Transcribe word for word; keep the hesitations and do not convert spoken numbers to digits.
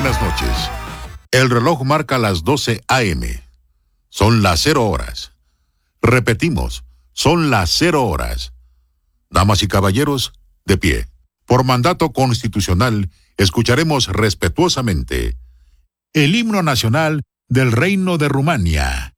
buenas noches. El reloj marca las doce a eme. Son las cero horas. Repetimos, son las cero horas. Damas y caballeros, de pie. Por mandato constitucional, escucharemos respetuosamente el himno nacional del Reino de Rumania.